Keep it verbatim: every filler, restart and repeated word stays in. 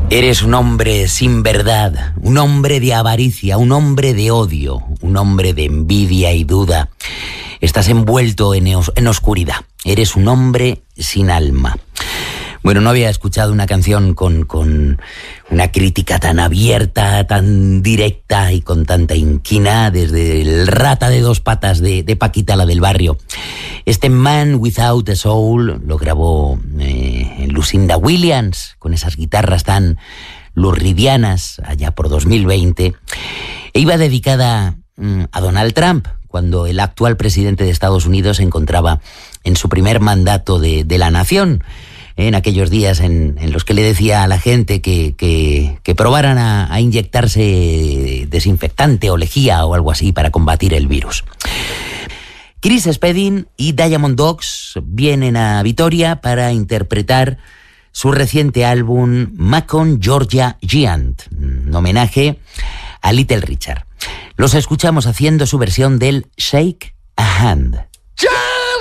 Eres un hombre sin verdad, un hombre de avaricia, un hombre de odio, un hombre de envidia y duda. Estás envuelto en, os- en oscuridad. Eres un hombre sin alma. Bueno, no había escuchado una canción con, con una crítica tan abierta, tan directa y con tanta inquina desde el Rata de dos patas de, de Paquita, la del barrio. Este Man Without a Soul lo grabó eh, Lucinda Williams con esas guitarras tan lurridianas allá por dos mil veinte. E iba dedicada mm, a Donald Trump, cuando el actual presidente de Estados Unidos se encontraba en su primer mandato de, de la nación, en aquellos días en, en los que le decía a la gente que, que, que probaran a, a inyectarse desinfectante o lejía o algo así para combatir el virus. Chris Spedding y Diamond Dogs vienen a Vitoria para interpretar su reciente álbum Macon Georgia Giant, en homenaje a Little Richard. Los escuchamos haciendo su versión del Shake a Hand.